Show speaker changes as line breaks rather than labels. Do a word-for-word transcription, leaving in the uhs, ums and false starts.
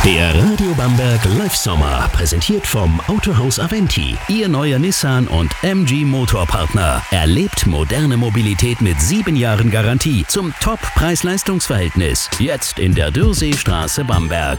Der Radio Bamberg Live Sommer, präsentiert vom Autohaus Aventi. Ihr neuer Nissan und M G Motorpartner. Erlebt moderne Mobilität mit sieben Jahren Garantie zum Top-Preis-Leistungs-Verhältnis. Jetzt in der Dürseestraße Bamberg.